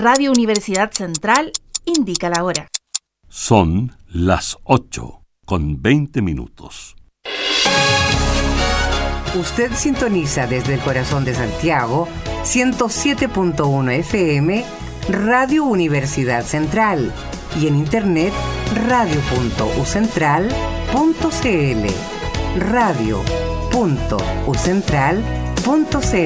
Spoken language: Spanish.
Radio Universidad Central indica la hora. Son las 8:20. Usted sintoniza desde el corazón de Santiago 107.1 FM Radio Universidad Central y en internet radio.ucentral.cl. Radio.ucentral.cl